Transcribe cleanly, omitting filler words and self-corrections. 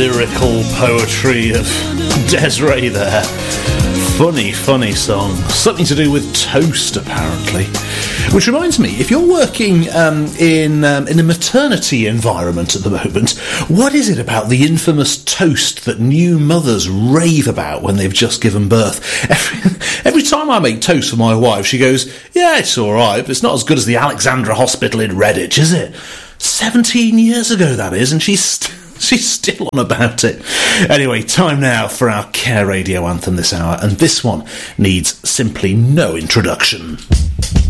lyrical poetry of Des'ree there. Funny song. Something to do with toast, apparently. Which reminds me, if you're working in a maternity environment at the moment, what is it about the infamous toast that new mothers rave about when they've just given birth? Every time I make toast for my wife, she goes, yeah, it's all right, but it's not as good as the Alexandra Hospital in Redditch, is it? 17 years ago, that is, and she's still on about it. Anyway, time now for our Care Radio anthem this hour, and this one needs simply no introduction.